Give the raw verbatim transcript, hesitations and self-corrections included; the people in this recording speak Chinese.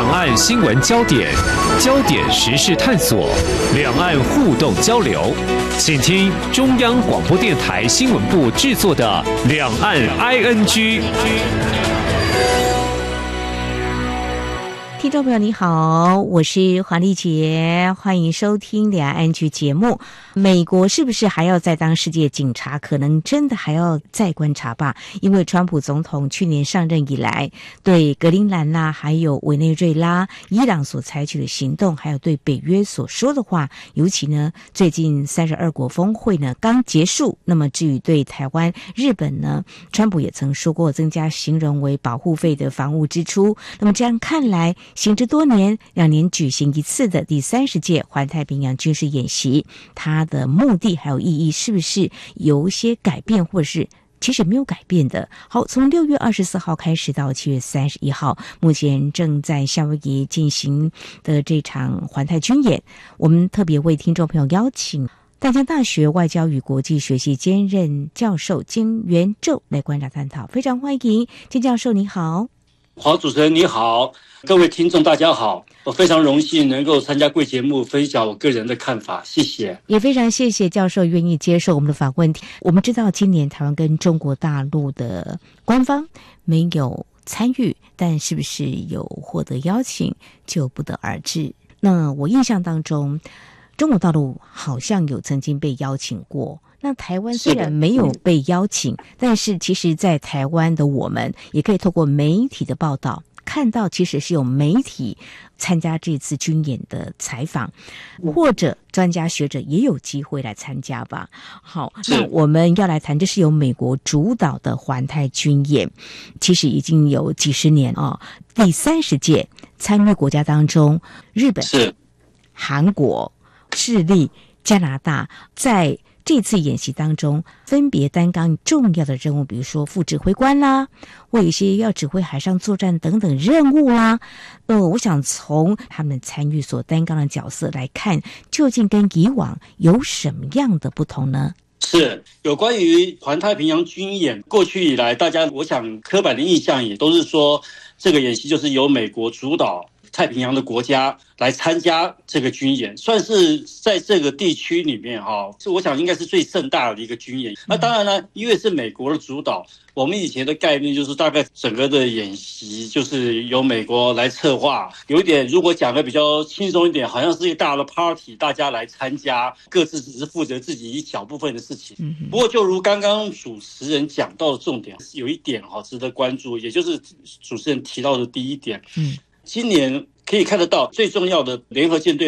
两岸新闻焦点，焦点时事探索，两岸互动交流。请听中央广播电台新闻部制作的《两岸 I N G》。 听众朋友你好，我是黄丽杰，欢迎收听两岸 I N G 节目。美国是不是还要再当世界警察？可能真的还要再观察吧，因为川普总统去年上任以来，对格陵兰啦，还有委内瑞拉、伊朗所采取的行动，还有对北约所说的话，尤其呢，最近三十二国峰会呢刚结束，那么至于对台湾、日本呢，川普也曾说过增加形容为保护费的防务支出。那么这样看来，行之多年，两年举行一次的第三十届环太平洋军事演习，它的目的还有意义是不是有一些改变，或者是其实没有改变的？好，从六月二十四号开始到七月三十一号，目前正在夏威夷进行的这场环太军演，我们特别为听众朋友邀请淡江大学外交与国际学系兼任教授金元宙来观察探讨，非常欢迎金教授，你好。 黄主持人你好，各位听众大家好，我非常荣幸能够参加贵节目，分享我个人的看法，谢谢。 也非常谢谢教授愿意接受我们的访问。我们知道今年台湾跟中国大陆的官方没有参与，但是不是有获得邀请就不得而知。那我印象当中，中国大陆好像有曾经被邀请过，那台湾虽然没有被邀请，但是其实在台湾的我们也可以透过媒体的报道看到，其实是有媒体参加这次军演的采访，或者专家学者也有机会来参加吧。好，那我们要来谈，这是由美国主导的环太军演，其实已经有几十年啊、哦。第三十届参与国家当中，日本、韩国、智利、加拿大在这次演习当中分别担当重要的任务，比如说副指挥官啦，或有一些要指挥海上作战等等任务啦。呃，我想从他们参与所担当的角色来看，究竟跟以往有什么样的不同呢？ 是有关于环太平洋军演，过去以来大家我想刻板的印象也都是说，这个演习就是由美国主导太平洋的国家来参加这个军演，算是在这个地区里面哈，我想应该是最盛大的一个军演。那当然呢，因为是美国的主导，我们以前的概念就是大概整个的演习就是由美国来策划，有一点如果讲的比较轻松一点，好像是一个大的 party， 大家来参加，各自只是负责自己一小部分的事情。不过就如刚刚主持人讲到的重点，有一点哈值得关注，也就是主持人提到的第一点。嗯。今年可以看得到，最重要的联合舰队